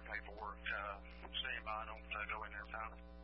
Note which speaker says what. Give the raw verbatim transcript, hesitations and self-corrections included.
Speaker 1: paperwork uh, standing by. I don't uh, go in there and found them.